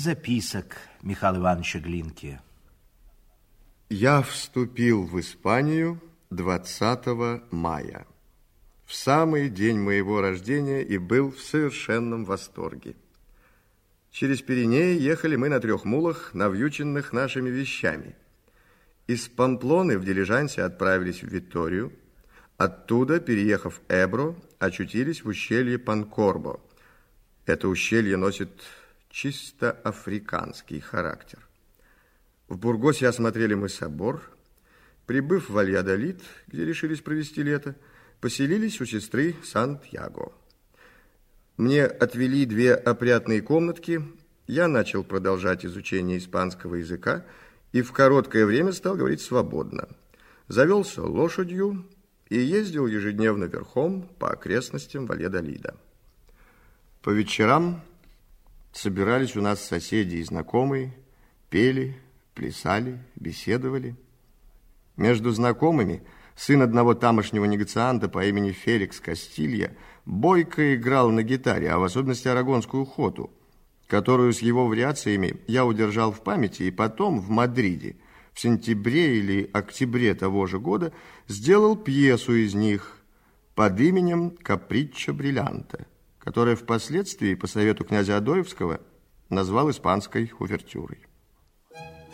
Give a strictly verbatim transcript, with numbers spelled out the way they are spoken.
записок Михаила Ивановича Глинки. Я вступил в Испанию двадцатого мая, в самый день моего рождения, и был в совершенном восторге. Через Пиренеи ехали мы на трех мулах, навьюченных нашими вещами. Из Памплоны в дилижансе отправились в Виторию. Оттуда, переехав Эбро, очутились в ущелье Панкорбо. Это ущелье носит чисто африканский характер. В Бургосе осмотрели мы собор. Прибыв в Вальядолид, где решились провести лето, поселились у сестры Сантьяго. Мне отвели две опрятные комнатки. Я начал продолжать изучение испанского языка и в короткое время стал говорить свободно. Завелся лошадью и ездил ежедневно верхом по окрестностям Вальядолида. По вечерам собирались у нас соседи и знакомые, пели, плясали, беседовали. Между знакомыми сын одного тамошнего негацианта по имени Феликс Кастилья бойко играл на гитаре, а в особенности арагонскую хоту, которую с его вариациями я удержал в памяти, и потом в Мадриде в сентябре или октябре того же года сделал пьесу из них под именем «Каприччо бриллианта», которая впоследствии, по совету князя Адоевского, назвал испанской увертюрой.